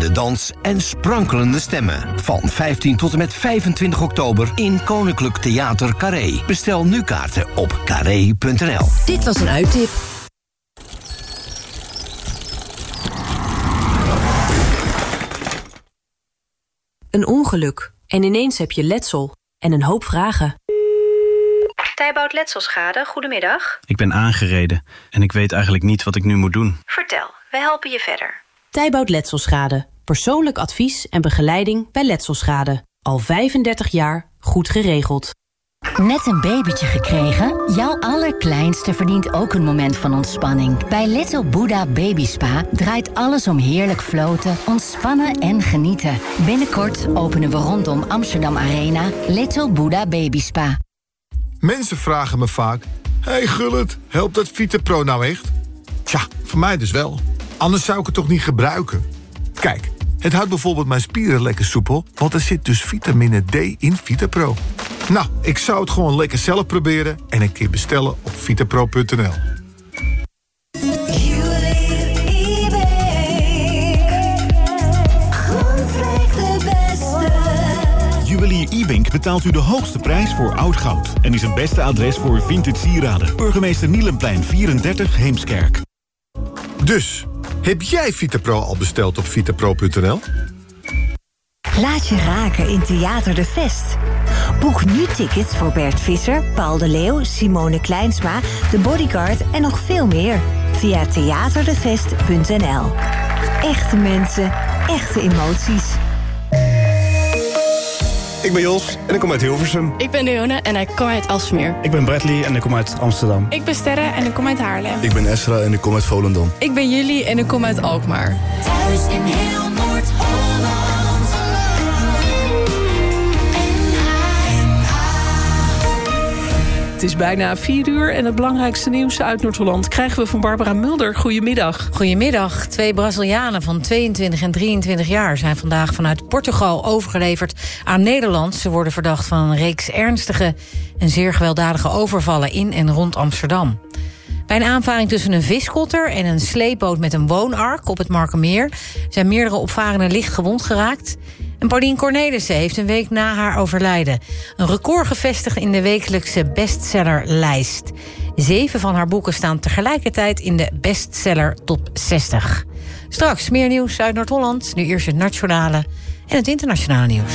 swingende dans en sprankelende stemmen. Van 15 tot en met 25 oktober in Koninklijk Theater Carré. Bestel nu kaarten op carré.nl. Dit was een uittip. Een ongeluk. En ineens heb je letsel. En een hoop vragen. Tijbout Letselschade, goedemiddag. Ik ben aangereden en ik weet eigenlijk niet wat ik nu moet doen. Vertel, we helpen je verder. Tijbout Letselschade. Persoonlijk advies en begeleiding bij letselschade. Al 35 jaar goed geregeld. Net een babytje gekregen? Jouw allerkleinste verdient ook een moment van ontspanning. Bij Little Buddha Baby Spa draait alles om heerlijk floten, ontspannen en genieten. Binnenkort openen we rondom Amsterdam Arena Little Buddha Baby Spa. Mensen vragen me vaak: hey Gullit, helpt dat VitaPro nou echt? Tja, voor mij dus wel. Anders zou ik het toch niet gebruiken? Kijk, het houdt bijvoorbeeld mijn spieren lekker soepel, want er zit dus vitamine D in VitaPro. Nou, ik zou het gewoon lekker zelf proberen en een keer bestellen op vitapro.nl. Juwelier E-Bank betaalt u de hoogste prijs voor oud goud en is het beste adres voor vintage sieraden. Burgemeester Nielenplein 34 Heemskerk. Dus, heb jij VitaPro al besteld op vitapro.nl? Laat je raken in Theater de Vest. Boek nu tickets voor Bert Visser, Paul de Leeuw, Simone Kleinsma, The Bodyguard en nog veel meer via theaterdevest.nl. Echte mensen, echte emoties. Ik ben Jos en ik kom uit Hilversum. Ik ben Leone en ik kom uit Alsmeer. Ik ben Bradley en ik kom uit Amsterdam. Ik ben Sterre en ik kom uit Haarlem. Ik ben Esra en ik kom uit Volendam. Ik ben Julie en ik kom uit Alkmaar. Thuis in heel Noord-Holland. Het is bijna 4 uur en het belangrijkste nieuws uit Noord-Holland krijgen we van Barbara Mulder. Goedemiddag. Goedemiddag. 2 Brazilianen van 22 en 23 jaar zijn vandaag vanuit Portugal overgeleverd aan Nederland. Ze worden verdacht van een reeks ernstige en zeer gewelddadige overvallen in en rond Amsterdam. Bij een aanvaring tussen een viskotter en een sleepboot met een woonark op het Markermeer zijn meerdere opvarenden licht gewond geraakt. En Paulien Cornelissen heeft een week na haar overlijden een record gevestigd in de wekelijkse bestsellerlijst. 7 van haar boeken staan tegelijkertijd in de bestseller top 60. Straks meer nieuws uit Noord-Holland, nu eerst het nationale en het internationale nieuws.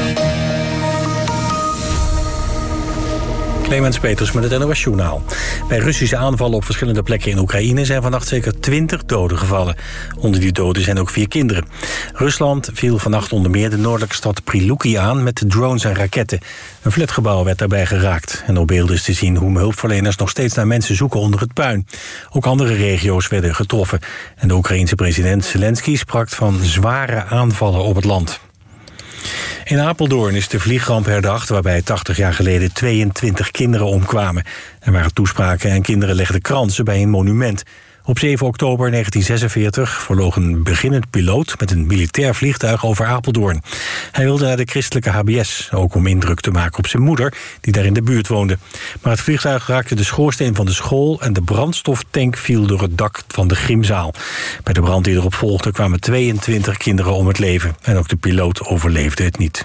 Clemens Peters met het NOS Journaal. Bij Russische aanvallen op verschillende plekken in Oekraïne zijn vannacht zeker 20 doden gevallen. Onder die doden zijn ook 4 kinderen. Rusland viel vannacht onder meer de noordelijke stad Priluki aan met drones en raketten. Een flatgebouw werd daarbij geraakt. En op beelden is te zien hoe hulpverleners nog steeds naar mensen zoeken onder het puin. Ook andere regio's werden getroffen. En de Oekraïense president Zelensky sprak van zware aanvallen op het land. In Apeldoorn is de vliegramp herdacht waarbij 80 jaar geleden 22 kinderen omkwamen. Er waren toespraken en kinderen legden kransen bij een monument. Op 7 oktober 1946 vloog een beginnend piloot met een militair vliegtuig over Apeldoorn. Hij wilde naar de christelijke HBS, ook om indruk te maken op zijn moeder, die daar in de buurt woonde. Maar het vliegtuig raakte de schoorsteen van de school en de brandstoftank viel door het dak van de gymzaal. Bij de brand die erop volgde kwamen 22 kinderen om het leven en ook de piloot overleefde het niet.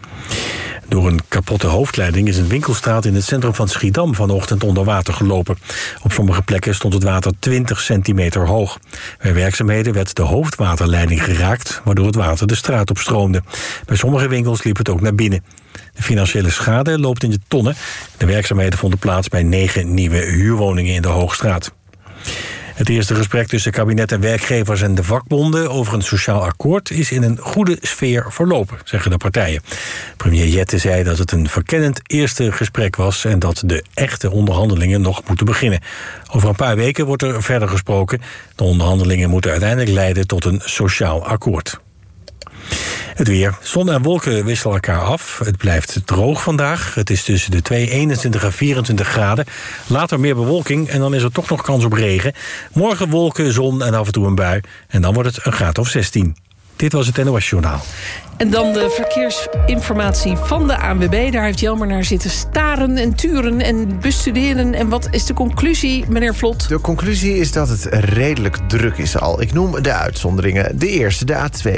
Door een kapotte hoofdleiding is een winkelstraat in het centrum van Schiedam vanochtend onder water gelopen. Op sommige plekken stond het water 20 centimeter hoog. Bij werkzaamheden werd de hoofdwaterleiding geraakt, waardoor het water de straat opstroomde. Bij sommige winkels liep het ook naar binnen. De financiële schade loopt in de tonnen. De werkzaamheden vonden plaats bij 9 nieuwe huurwoningen in de Hoogstraat. Het eerste gesprek tussen kabinet en werkgevers en de vakbonden over een sociaal akkoord is in een goede sfeer verlopen, zeggen de partijen. Premier Jette zei dat het een verkennend eerste gesprek was en dat de echte onderhandelingen nog moeten beginnen. Over een paar weken wordt er verder gesproken. De onderhandelingen moeten uiteindelijk leiden tot een sociaal akkoord. Het weer. Zon en wolken wisselen elkaar af. Het blijft droog vandaag. Het is tussen de 21 en 24 graden. Later meer bewolking en dan is er toch nog kans op regen. Morgen wolken, zon en af en toe een bui. En dan wordt het een graad of 16. Dit was het NOS Journaal. En dan de verkeersinformatie van de ANWB. Daar heeft Jelmer naar zitten staren en turen en bestuderen. En wat is de conclusie, meneer Vlot? De conclusie is dat het redelijk druk is al. Ik noem de uitzonderingen. De eerste, de A2.